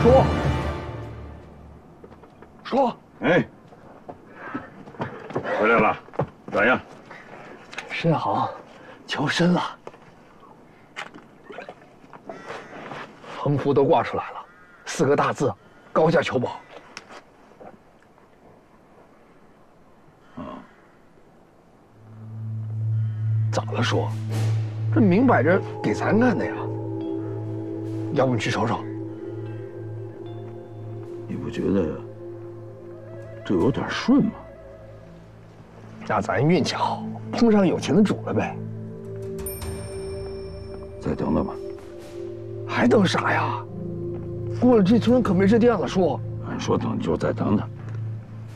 说，说， 哎，回来了，咋样？ 身好，求身了。横幅都挂出来了，4个大字：高价求保。咋了说？这明摆着给咱干的呀！要不你去瞅瞅？ 你不觉得这有点顺吗？ 那咱运气好，碰上有钱的主了呗。 再等等吧。 还等啥呀？过了这村可没这店了，叔。 按说等就再等等。